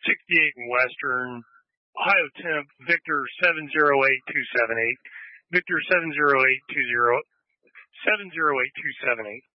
68 in Western, Ohio temp, Victor 708278, Victor 708278.